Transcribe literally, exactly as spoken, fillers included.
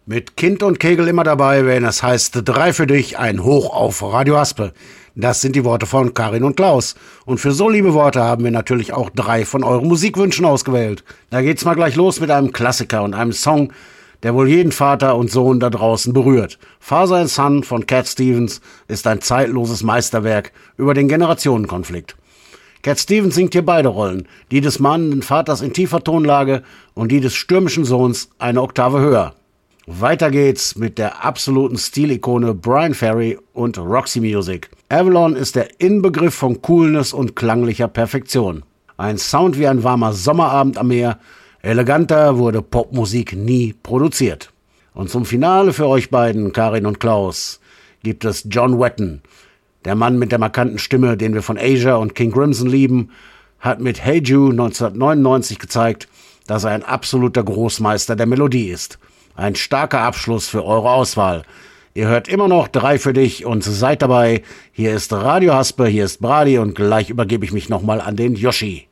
Mit Kind und Kegel immer dabei, wenn es heißt drei für dich, ein Hoch auf Radio Haspe. Das sind die Worte von Karin und Klaus. Und für so liebe Worte haben wir natürlich auch drei von euren Musikwünschen ausgewählt. Da geht's mal gleich los mit einem Klassiker und einem Song, der wohl jeden Vater und Sohn da draußen berührt. Father and Son von Cat Stevens ist ein zeitloses Meisterwerk über den Generationenkonflikt. Cat Stevens singt hier beide Rollen, die des mahnenden Vaters in tiefer Tonlage und die des stürmischen Sohns eine Oktave höher. Weiter geht's mit der absoluten Stilikone Bryan Ferry und Roxy Music. Avalon ist der Inbegriff von Coolness und klanglicher Perfektion. Ein Sound wie ein warmer Sommerabend am Meer. Eleganter wurde Popmusik nie produziert. Und zum Finale für euch beiden, Karin und Klaus, gibt es John Wetton. Der Mann mit der markanten Stimme, den wir von Asia und King Crimson lieben, hat mit Hey Jude neunzehnhundertneunundneunzig gezeigt, dass er ein absoluter Großmeister der Melodie ist. Ein starker Abschluss für eure Auswahl. Ihr hört immer noch drei für dich und seid dabei. Hier ist Radio Haspe, hier ist Brady und gleich übergebe ich mich nochmal an den Yoshi.